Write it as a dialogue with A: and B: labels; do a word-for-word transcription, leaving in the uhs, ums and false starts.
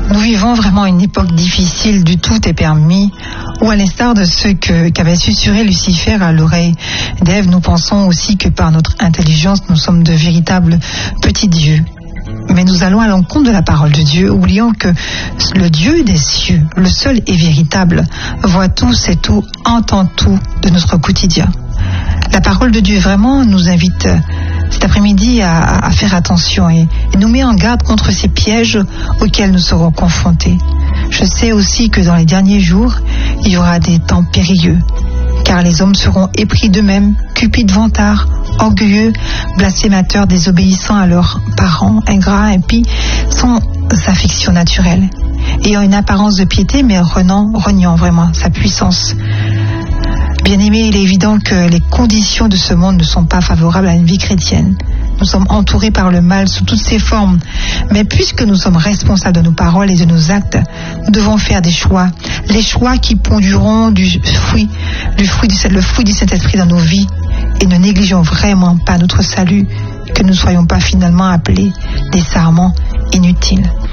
A: Nous vivons vraiment une époque difficile du tout est permis, où à l'instar de ce que, qu'avait susurré Lucifer à l'oreille d'Ève, nous pensons aussi que par notre intelligence, nous sommes de véritables petits dieux. Mais nous allons à l'encontre de la parole de Dieu, oubliant que le Dieu des cieux, le seul et véritable, voit tout, sait tout, entend tout de notre quotidien. La parole de Dieu vraiment nous invite cet après-midi à, à faire attention et, et nous met en garde contre ces pièges auxquels nous serons confrontés. Je sais aussi que dans les derniers jours, il y aura des temps périlleux, car les hommes seront épris d'eux-mêmes, cupides vantards, orgueilleux, blasphémateurs, désobéissants à leurs parents, ingrats, impies, sans affection naturelle, ayant une apparence de piété, mais reniant, reniant vraiment sa puissance. Bien-aimés, il est évident que les conditions de ce monde ne sont pas favorables à une vie chrétienne. Nous sommes entourés par le mal sous toutes ses formes. Mais puisque nous sommes responsables de nos paroles et de nos actes, nous devons faire des choix. Les choix qui produiront du fruit, du fruit du, le fruit du Saint-Esprit dans nos vies. Et ne négligeons vraiment pas notre salut, que nous ne soyons pas finalement appelés des sarments inutiles.